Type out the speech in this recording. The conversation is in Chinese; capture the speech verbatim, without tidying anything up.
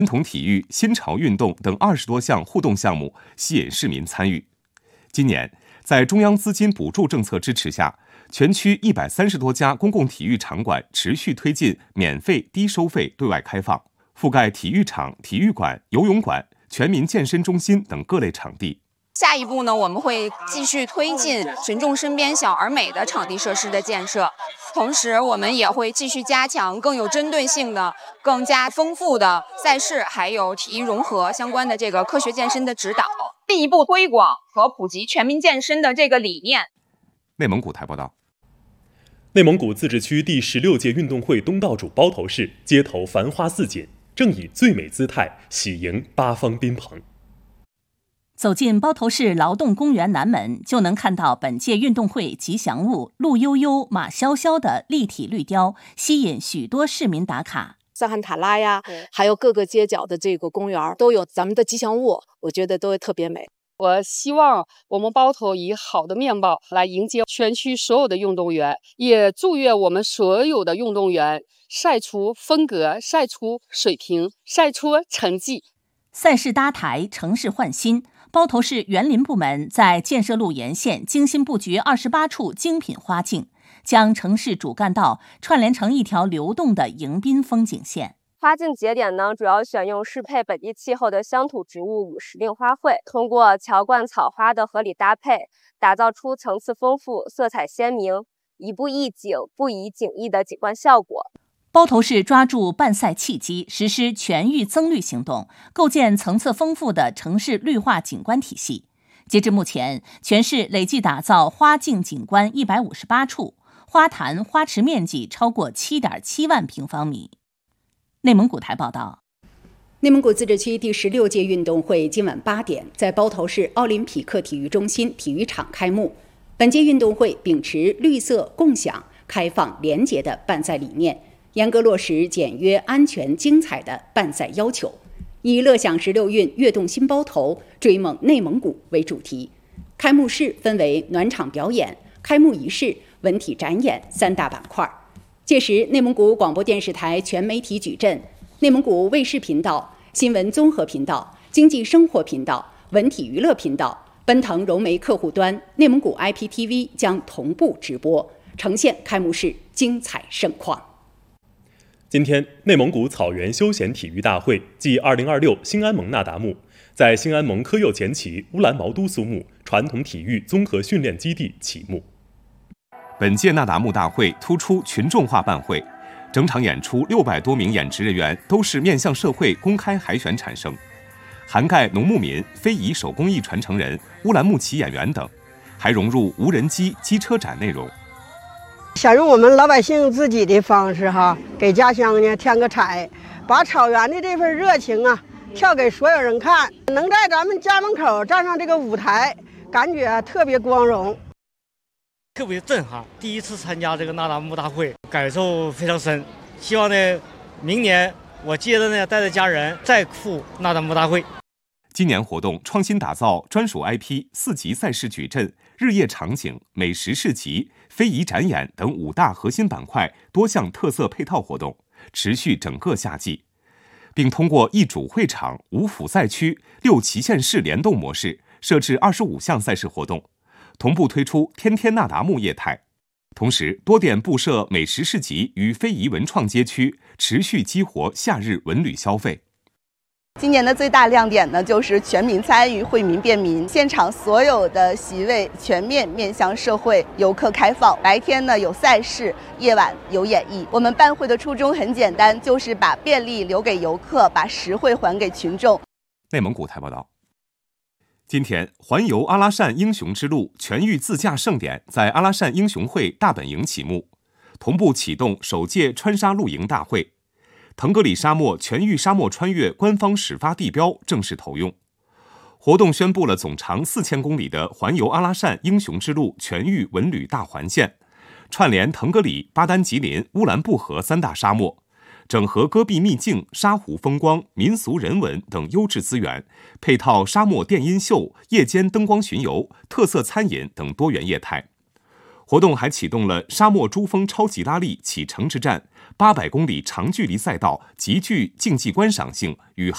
传统体育、新潮运动等二十多项互动项目，吸引市民参与。今年，在中央资金补助政策支持下，全区一百三十多家公共体育场馆持续推进免费、低收费对外开放，覆盖体育场、体育馆、游泳馆、全民健身中心等各类场地。 下一步呢，我们会继续推进群众身边小而美的场地设施的建设，同时我们也会继续加强更有针对性的、更加丰富的赛事，还有体育融合相关的这个科学健身的指导，进一步推广和普及全民健身的这个理念。 内蒙古台报道。 内蒙古自治区第十六届运动会东道主包头市街头繁花似锦，正以最美姿态喜迎八方宾朋。 走进包头市劳动公园南门，就能看到本届运动会吉祥物鹿悠悠、马潇潇的立体绿雕，吸引许多市民打卡。 萨罕塔拉呀，还有各个街角的这个公园都有咱们的吉祥物，我觉得都特别美。 我希望我们包头以好的面貌来迎接全区所有的运动员，也祝愿我们所有的运动员赛出风格、赛出水平、赛出成绩。 赛事搭台，城市焕新。包头市园林部门在建设路沿线精心布局二十八处精品花径，将城市主干道串联成一条流动的迎宾风景线。 花径节点呢，主要选用适配本地气候的乡土植物五时令花卉，通过桥冠草花的合理搭配，打造出层次丰富、色彩鲜明、一步一景不移景异的景观效果。 包头市抓住办赛契机，实施全域增绿行动，构建层次丰富的城市绿化景观体系。截至目前，全市累计打造花径景观一百五十八处，花坛、花池面积超过 七点七万平方米。内蒙古台报道。 内蒙古自治区第十六届运动会今晚八点在包头市奥林匹克体育中心体育场开幕。本届运动会秉持绿色、共享、开放、廉洁的办赛理念，严格落实简约、安全、精彩的办赛要求，以乐享十六运、跃动新包头、追梦内蒙古为主题。开幕式分为暖场表演、开幕仪式、文体展演三大板块。届时，内蒙古广播电视台全媒体矩阵、内蒙古卫视频道、新闻综合频道、经济生活频道、文体娱乐频道、奔腾融媒客户端、内蒙古 I P T V 将同步直播，呈现开幕式精彩盛况。 今天，内蒙古草原休闲体育大会暨二零二六兴安盟纳达慕在兴安盟科右前旗乌兰毛都苏木传统体育综合训练基地启幕。 本届纳达慕大会突出群众化办会，整场演出六百多名演职人员都是面向社会公开海选产生，涵盖农牧民、非遗手工艺传承人、乌兰牧骑演员等，还融入无人机、机车展内容。 想用我们老百姓自己的方式哈，给家乡呢添个彩，把草原的这份热情啊，跳给所有人看。能在咱们家门口站上这个舞台，感觉特别光荣， 特别震撼。第一次参加这个纳达慕大会，感受非常深。希望呢，明年我接着呢带着家人再赴纳达慕大会。 今年活动创新打造专属 I P、四级赛事矩阵、日夜场景、美食市集、非遗展演等五大核心板块多项特色配套活动，持续整个夏季，并通过一主会场、五辅赛区、六旗县市联动模式，设置二十五项赛事活动，同步推出天天纳达慕业态。同时，多点布设美食市集与非遗文创街区，持续激活夏日文旅消费。 今年的最大亮点呢，就是全民参与、惠民便民，现场所有的席位全面面向社会游客开放。白天呢有赛事，夜晚有演艺。我们办会的初衷很简单，就是把便利留给游客，把实惠还给群众。 内蒙古台报道。今天，环游阿拉善英雄之路全域自驾盛典在阿拉善英雄会大本营启幕，同步启动首届川沙露营大会。腾格里沙漠全域沙漠穿越官方始发地标正式投用。活动宣布了总长四千公里的环游阿拉善英雄之路全域文旅大环线，串联腾格里、巴丹吉林、乌兰布和三大沙漠，整合戈壁秘境、沙湖风光、民俗人文等优质资源，配套沙漠电音秀、夜间灯光巡游、特色餐饮等多元业态。活动还启动了沙漠珠峰超级拉力启程之战，八百公里长距离赛道极具竞技观赏性与